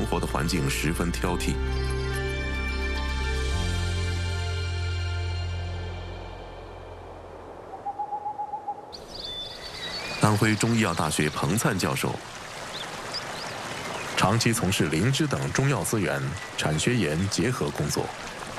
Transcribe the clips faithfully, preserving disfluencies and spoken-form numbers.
活的环境十分挑剔。安徽中医药大学彭灿教授，长期从事灵芝等中药资源产学研结合工作。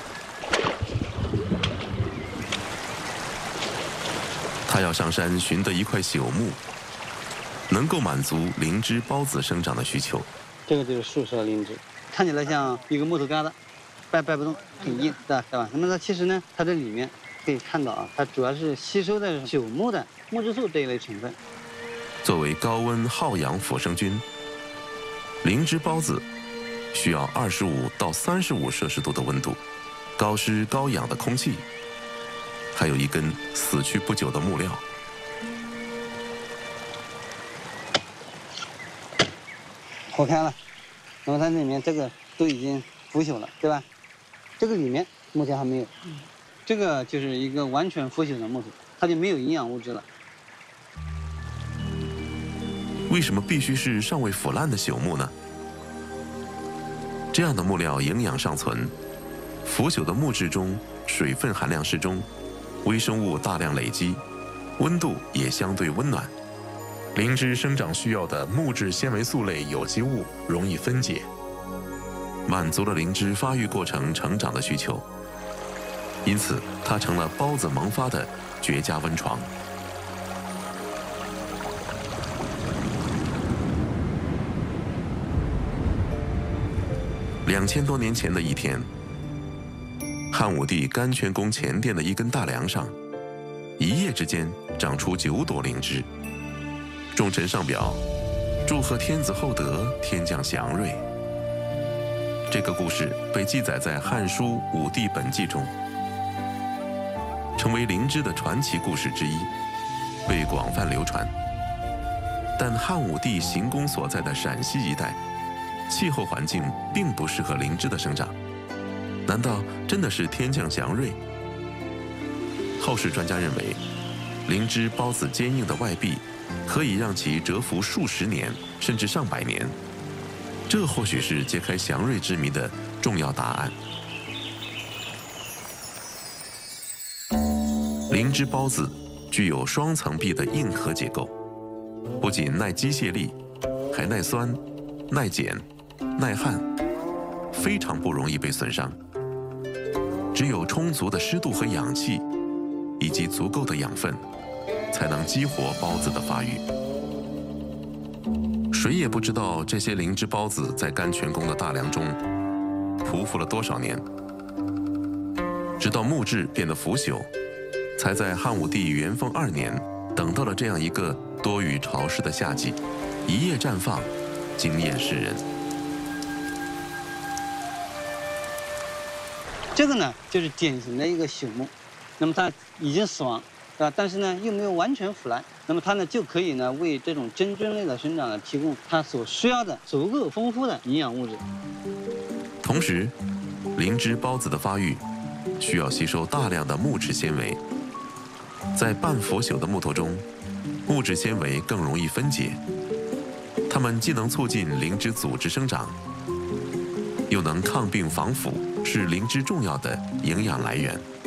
他要上山寻得一块朽木，能够满足灵芝孢子生长的需求。 这个就是树梢灵芝，看起来像一个木头疙瘩，掰掰不动，很硬，对吧？对吧？那么它其实呢，它这里面可以看到啊，它主要是吸收的朽木的木质素这一类成分。 作为高温耗氧腐生菌，灵芝孢子需要二十五到三十五摄氏度的温度，高湿高氧的空气，还有一根死去不久的木料。 破开了，那么它里面这个都已经腐朽了，对吧？这个里面目前还没有，这个就是一个完全腐朽的木头，它就没有营养物质了。 为什么必须是尚未腐烂的朽木呢？这样的木料营养尚存，腐朽的木质中水分含量适中，微生物大量累积，温度也相对温暖。灵芝生长需要的木质纤维素类有机物容易分解，满足了灵芝发育过程成长的需求，因此它成了孢子萌发的绝佳温床。两千多年前的一天，汉武帝甘泉宫前殿的一根大梁上，一夜之间长出九朵灵芝。众臣上表，祝贺天子厚德，天降祥瑞。这个故事被记载在《汉书·武帝本纪》中，成为灵芝的传奇故事之一，被广泛流传。但汉武帝行宫所在的陕西一带，气候环境并不适合灵芝的生长，难道真的是天降祥瑞？后世专家认为，灵芝孢子坚硬的外壁可以让其蛰伏数十年甚至上百年，这或许是揭开祥瑞之谜的重要答案。灵芝孢子具有双层壁的硬核结构，不仅耐机械力，还耐酸、耐碱、耐旱，非常不容易被损伤。只有充足的湿度和氧气，以及足够的养分，才能激活孢子的发育。谁也不知道这些灵芝孢子在甘泉宫的大梁中匍匐了多少年，直到木质变得腐朽，才在汉武帝元丰二年等到了这样一个多雨潮湿的夏季，一夜绽放，惊艳世人。 这个呢，就是典型的一个朽木，那么它已经死亡，对吧？但是呢，又没有完全腐烂，那么它呢就可以呢为这种真菌类的生长呢提供它所需要的足够丰富的营养物质。 同时，灵芝孢子的发育需要吸收大量的木质纤维，在半腐朽的木头中，木质纤维更容易分解，它们既能促进灵芝组织生长，又能抗病防腐，是灵芝重要的营养来源。